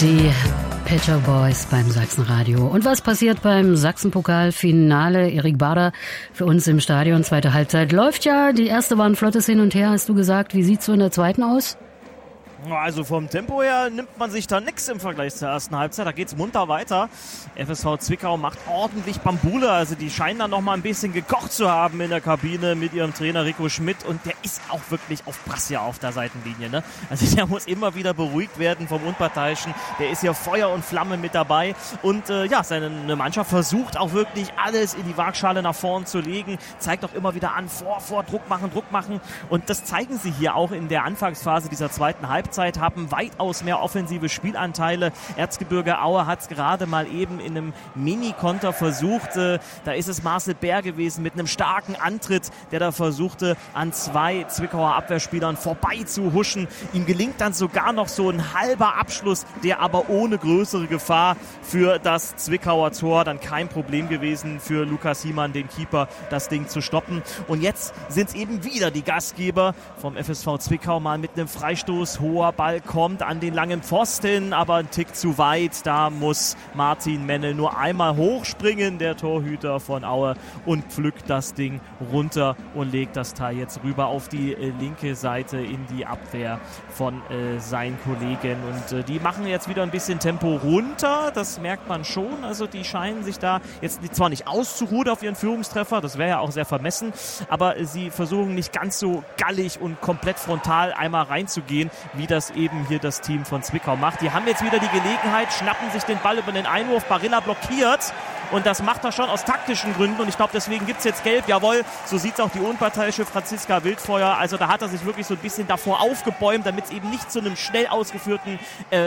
Die Pet Shop Boys beim Sachsenradio. Und was passiert beim Sachsenpokal-Finale? Erik Bader für uns im Stadion. Zweite Halbzeit läuft ja. Die erste war ein flottes Hin und Her, hast du gesagt. Wie sieht's so in der zweiten aus? Also vom Tempo her nimmt man sich da nichts im Vergleich zur ersten Halbzeit. Da geht's munter weiter. FSV Zwickau macht ordentlich Bambule. Also die scheinen dann noch mal ein bisschen gekocht zu haben in der Kabine mit ihrem Trainer Rico Schmidt. Und der ist auch wirklich auf Brass auf der Seitenlinie. Ne? Also der muss immer wieder beruhigt werden vom Unparteiischen. Der ist hier Feuer und Flamme mit dabei. Und seine Mannschaft versucht auch wirklich alles in die Waagschale nach vorn zu legen. Zeigt auch immer wieder an, vor, Druck machen. Und das zeigen sie hier auch in der Anfangsphase dieser zweiten Halbzeit. Haben weitaus mehr offensive Spielanteile. Erzgebirge Aue hat es gerade mal eben in einem Mini-Konter versucht. Da ist es Marcel Bär gewesen mit einem starken Antritt, der da versuchte, an zwei Zwickauer Abwehrspielern vorbei zu huschen. Ihm gelingt dann sogar noch so ein halber Abschluss, der aber ohne größere Gefahr für das Zwickauer Tor. Dann kein Problem gewesen für Lukas Hiemann, den Keeper, das Ding zu stoppen. Und jetzt sind es eben wieder die Gastgeber vom FSV Zwickau, mal mit einem Freistoß. Hoher Ball kommt an den langen Pfosten, aber ein Tick zu weit. Da muss Martin Mennel nur einmal hochspringen, der Torhüter von Aue, und pflückt das Ding runter und legt das Teil jetzt rüber auf die linke Seite in die Abwehr von seinen Kollegen. Und die machen jetzt wieder ein bisschen Tempo runter, das merkt man schon. Also die scheinen sich da jetzt zwar nicht auszuruhen auf ihren Führungstreffer, das wäre ja auch sehr vermessen, aber sie versuchen nicht ganz so gallig und komplett frontal einmal reinzugehen, wie das eben hier das Team von Zwickau macht. Die haben jetzt wieder die Gelegenheit, schnappen sich den Ball über den Einwurf. Barilla blockiert. Und das macht er schon aus taktischen Gründen. Und ich glaube, deswegen gibt es jetzt Gelb. Jawohl, so sieht es auch die unparteiische Franziska Wildfeuer. Also da hat er sich wirklich so ein bisschen davor aufgebäumt, damit es eben nicht zu einem schnell ausgeführten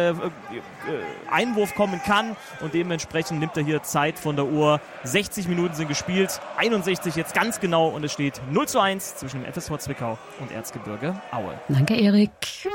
Einwurf kommen kann. Und dementsprechend nimmt er hier Zeit von der Uhr. 60 Minuten sind gespielt, 61 jetzt ganz genau. Und es steht 0:1 zwischen dem FSV Zwickau und Erzgebirge Aue. Danke, Erik.